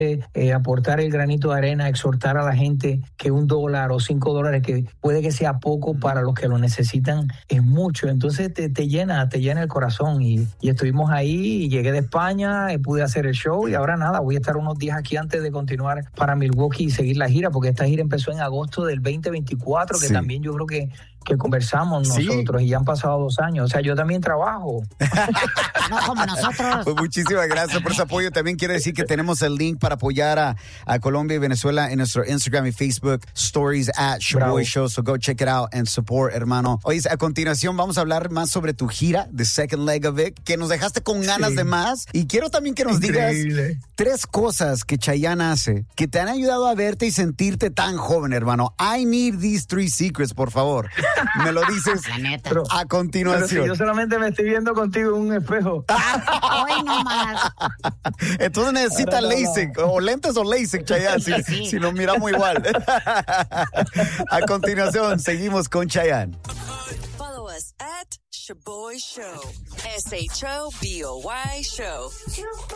aportar el granito de arena, exhortar a la gente que $1 o $5, que puede que sea poco para los que lo necesitan, es mucho. Entonces te llena el corazón. Y estuvimos ahí, y llegué de España, pude hacer el show, y ahora nada, voy a estar unos días aquí antes de continuar para Milwaukee y seguir la gira, porque esta gira empezó en agosto del 2024, que también yo creo que conversamos nosotros, y ya han pasado 2 años. O sea, yo también trabajo. No como nosotros. Pues muchísimas gracias por ese apoyo. También quiero decir que tenemos el link para apoyar a Colombia y Venezuela en nuestro Instagram y Facebook Stories @Shoboy Show. So go check it out and support, hermano. Oye, a continuación vamos a hablar más sobre tu gira, The Second Leg of It, que nos dejaste con ganas de más. Y quiero también que nos digas 3 cosas que Chayanne hace que te han ayudado a verte y sentirte tan joven, hermano. I need these 3 secrets, por favor. Me lo dices a continuación. Pero si yo solamente me estoy viendo contigo en un espejo. Hoy no más. Entonces necesitas LASIK, o lentes o LASIK, Chayanne, si nos miramos igual. A continuación, seguimos con Chayanne. Follow us at Shoboy Show. SHOBOY Show.